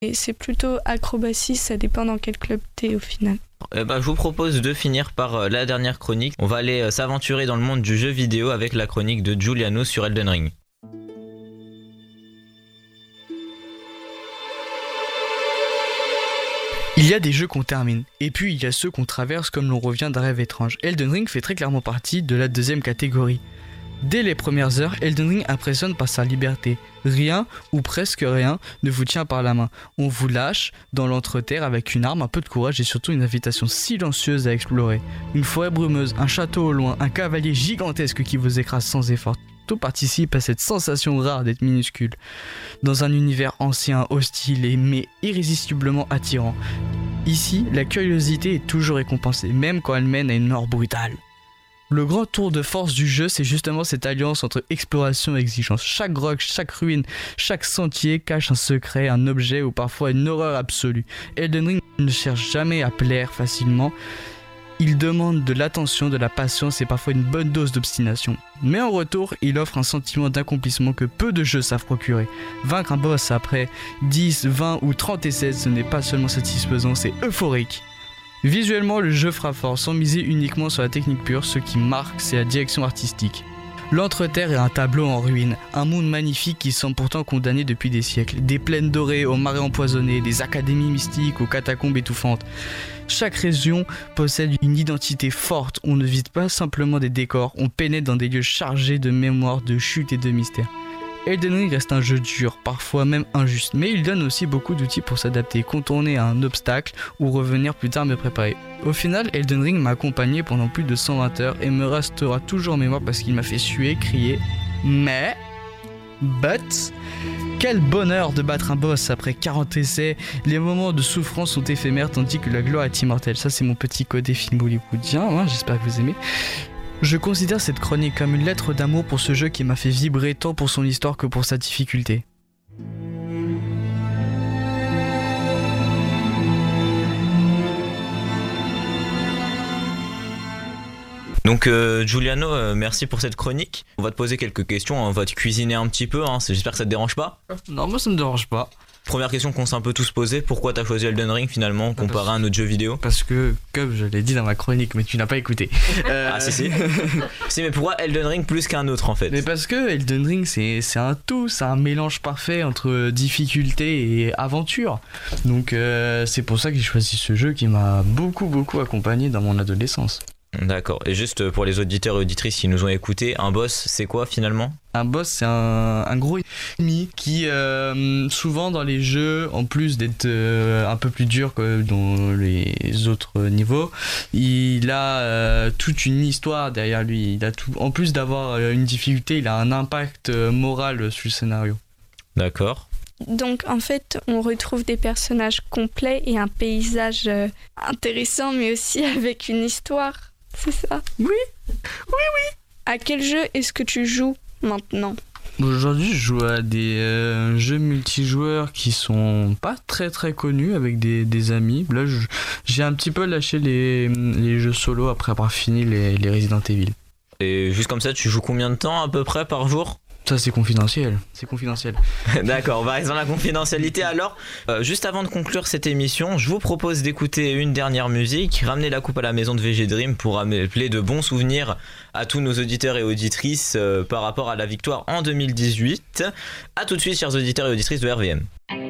Et c'est plutôt acrobatie, ça dépend dans quel club t'es au final. Je vous propose de finir par la dernière chronique. On va aller s'aventurer dans le monde du jeu vidéo avec la chronique de Giuliano sur Elden Ring. Il y a des jeux qu'on termine, et puis il y a ceux qu'on traverse comme l'on revient d'un rêve étrange. Elden Ring fait très clairement partie de la deuxième catégorie. Dès les premières heures, Elden Ring impressionne par sa liberté. Rien, ou presque rien, ne vous tient par la main. On vous lâche dans l'entreterre avec une arme, un peu de courage et surtout une invitation silencieuse à explorer. Une forêt brumeuse, un château au loin, un cavalier gigantesque qui vous écrase sans effort. Tout participe à cette sensation rare d'être minuscule. Dans un univers ancien, hostile mais irrésistiblement attirant. Ici, la curiosité est toujours récompensée, même quand elle mène à une mort brutale. Le grand tour de force du jeu, c'est justement cette alliance entre exploration et exigence. Chaque grotte, chaque ruine, chaque sentier cache un secret, un objet ou parfois une horreur absolue. Elden Ring ne cherche jamais à plaire facilement. Il demande de l'attention, de la patience et parfois une bonne dose d'obstination. Mais en retour, il offre un sentiment d'accomplissement que peu de jeux savent procurer. Vaincre un boss après 10, 20 ou 30 essais, ce n'est pas seulement satisfaisant, c'est euphorique. Visuellement, le jeu frappe fort, sans miser uniquement sur la technique pure, ce qui marque, c'est la direction artistique. L'Entreterre est un tableau en ruine, un monde magnifique qui semble pourtant condamné depuis des siècles. Des plaines dorées aux marais empoisonnés, des académies mystiques aux catacombes étouffantes. Chaque région possède une identité forte, on ne visite pas simplement des décors, on pénètre dans des lieux chargés de mémoire, de chute et de mystère. Elden Ring reste un jeu dur, parfois même injuste, mais il donne aussi beaucoup d'outils pour s'adapter, contourner un obstacle ou revenir plus tard me préparer. Au final, Elden Ring m'a accompagné pendant plus de 120 heures et me restera toujours en mémoire parce qu'il m'a fait suer, crier, quel bonheur de battre un boss après 40 essais, les moments de souffrance sont éphémères tandis que la gloire est immortelle. Ça c'est mon petit côté film hollywoodien, hein, j'espère que vous aimez. Je considère cette chronique comme une lettre d'amour pour ce jeu qui m'a fait vibrer tant pour son histoire que pour sa difficulté. Donc Giuliano, merci pour cette chronique. On va te poser quelques questions, on va te cuisiner un petit peu, hein. J'espère que ça te dérange pas. Non, moi ça me dérange pas. Première question qu'on s'est un peu tous posé, pourquoi t'as choisi Elden Ring finalement comparé à un autre jeu vidéo? Parce que, comme je l'ai dit dans ma chronique, mais tu n'as pas écouté. Ah si. Si, mais pourquoi Elden Ring plus qu'un autre en fait? Mais parce que Elden Ring c'est un tout, c'est un mélange parfait entre difficulté et aventure. Donc c'est pour ça que j'ai choisi ce jeu qui m'a beaucoup accompagné dans mon adolescence. D'accord, et juste pour les auditeurs et auditrices qui nous ont écoutés, un boss c'est quoi finalement? Un boss c'est un gros ennemi qui souvent dans les jeux, en plus d'être un peu plus dur que dans les autres niveaux, il a toute une histoire derrière lui. Il a tout, en plus d'avoir une difficulté, il a un impact moral sur le scénario. D'accord. Donc en fait, on retrouve des personnages complets et un paysage intéressant, mais aussi avec une histoire. C'est ça? Oui. À quel jeu est-ce que tu joues maintenant? Aujourd'hui, je joue à des jeux multijoueurs qui sont pas très connus avec des amis. Là, j'ai un petit peu lâché les jeux solo après avoir fini les Resident Evil. Et juste comme ça, tu joues combien de temps à peu près par jour? Ça c'est confidentiel. D'accord, on va rester dans la confidentialité alors. Juste avant de conclure cette émission, je vous propose d'écouter une dernière musique, ramener la coupe à la maison de VG Dream pour rappeler de bons souvenirs à tous nos auditeurs et auditrices par rapport à la victoire en 2018. A tout de suite chers auditeurs et auditrices de RVM.